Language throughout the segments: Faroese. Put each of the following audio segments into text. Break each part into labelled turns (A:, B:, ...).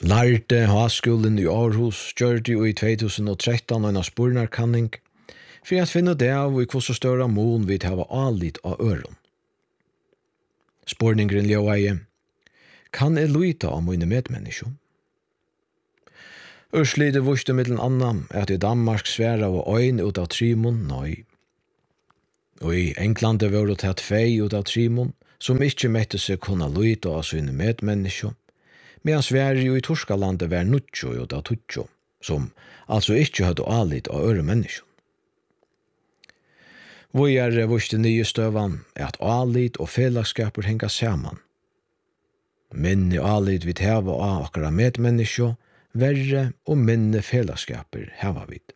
A: lærte Haskolen i Aarhus gjørte i 2013 en spurnarkanning for at finne det av i hvordan større mån vi har anlitt av øren. Spurningren ljøveie, kan jeg lyte av mine medmennesker? Ørslidet vurste middelen annan at i Danmark svære av øyn ut av 3 nei. Og i Englande var det 2 ut av 3 som ikke mette seg kunne lyte av sine medmennesker, medan Sverige i Torskalandet var 90 ut av 20, som altså ikke hadde anlitt av øre mennesker. Vi vurste nye støvan at anlitt og fellesskaper henger sammen. Minne anlitt vi teva av akkurat medmennesker, verre og minne fellesskaper heva vid.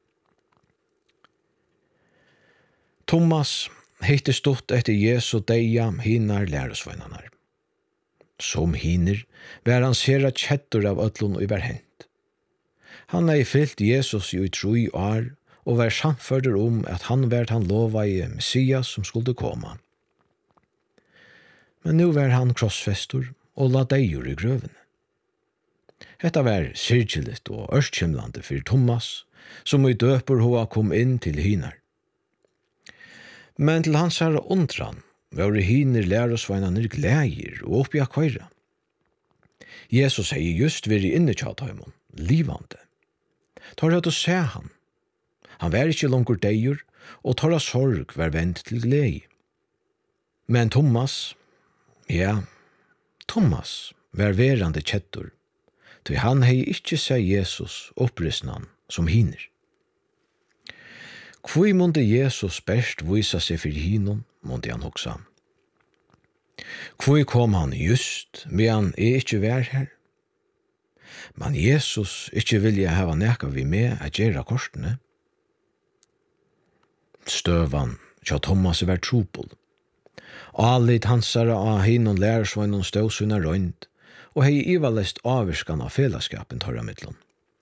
A: Thomas heitte stått etter Jesu deia hinar læresvøynanar. Som hiner var han sera kjettur av ötlun og var hent. Han hei fyllt Jesus i 3 år og var samførder at han var han lova i Messias som skulle komme. Men nu var han krossfestor og la deir i grøvene. Hetta var sirkjeligt og ørskjemlande for Thomas, som i døper hoa kom inn til hinar. Men til hans herre undran var hiner læresveinane glægir og oppi akvaira. Jesus hei just veri inne tjataimon, livande. Tar høyt å se han. Han var ikkje langur deir, og tarra sorg var vendt til glei. Men Thomas var verande kjettur, så han hei ikkje seg Jesus opprysnan som hiner. Hvor måtte Jesus best vise seg for hinon, måtte han hoksa. Hvor kom han just, men jeg ikke var her? Men Jesus ikke vilja hava neka vi med at gjera korsene. Støvan tja Thomas var trupol. Allit hansara av hinon lærersvøynon stod sunna røynd, og hei ivalest avvirskan av fellesskapen torra mittlon.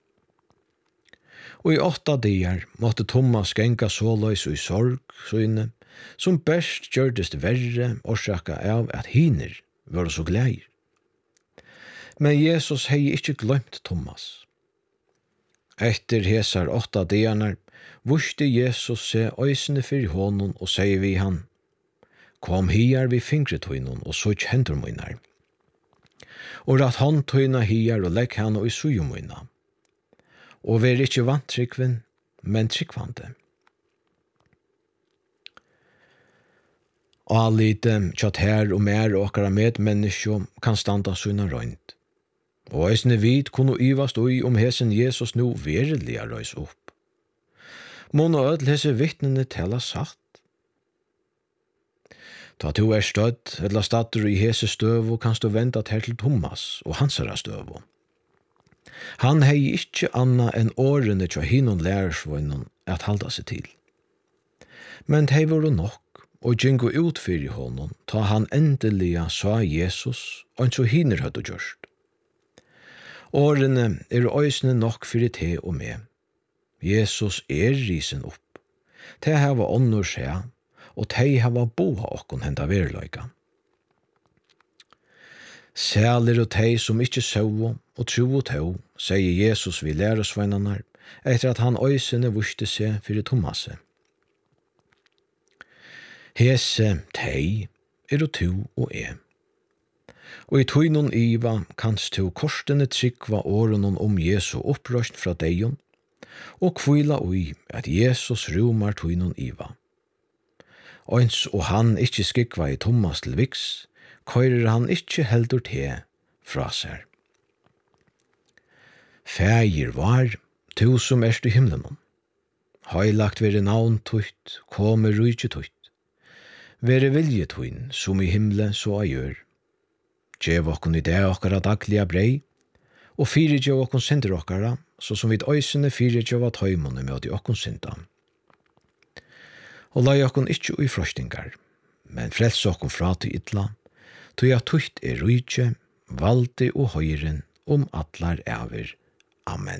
A: Og i 8 dagar måtte Thomas genga såløys og i sorg, søyne, som best gjørdest verre orsaka av at hiner var så gleir. Men Jesus hei ikkje glømt Thomas. Etter hesar 8 dagarnar vurste Jesus se øysene fyrir honom og sier vi han, kom hiar vi fingretøynon og søk hendur munar. Og rat håndtøyna hiar og legg han og i sujumøyna. Og vi ikkje vantrykven, men trykkvande. Alite tjatt her og mer okkara medmennesko kan standa sunna røynd. Og eisne vid kunne yvast ui hesen Jesus nu verilig røys opp. Mån og ødel hese vittnene tala satt. Ta to stødd, eller stater i hese støvo, kanst du venda til Thomas og hansara støvo. Han hei ikkje anna enn årene tja hinon lærersvøynon at halda seg til. Men hei var nok, og gjengo ut fyrir honom, ta han endeliga sa Jesus, og så hiner høyde gjørst. Årene øysene nok fyrir te og me. Jesus risen opp. Te hava åndor seg, og te hava boha okkon henda verløyga. Sæler og tei som ikkje søvo og tro og tau, sier Jesus vi læresveinanar, etter at han øysene vurste seg fyrir Thomas. Hese tei og tu og Og i tøynon iva kanst tu korsene trykva årenon Jesu opprøst fra deion, og kvila ui at Jesus rumar tøynon iva. Eins og han ikkje skikva i Thomas til viks, køyrer han ikkje heldur te fra seg. Fægir var, tu som erst i himlenon. Heilagt vere navn tutt, komme rujtje tutt. Vere vilje tuin, som i himle så a gjør. Gjev okkon i det okkara daglige brei, og fyrir gjev okkon synder okkara, så som vid øysene fyrir gjev at høymone med i okkon synda. Og lai okkon ikkje ui frostingar, men frels okkon fra til ytla, tog at tutt rujtje, valde og høyren atlar æver. Amen.